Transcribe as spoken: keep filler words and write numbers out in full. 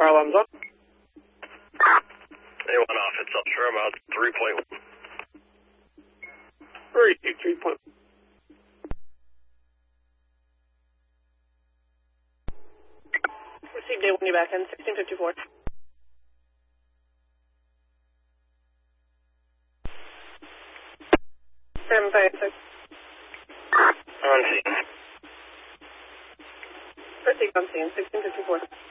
Car alarms on. They went off. It's up for about three point one. three, three point one. Received day one, you back in, sixteen fifty-four. seven five six. On scene. Proceed on scene, sixteen fifty-four.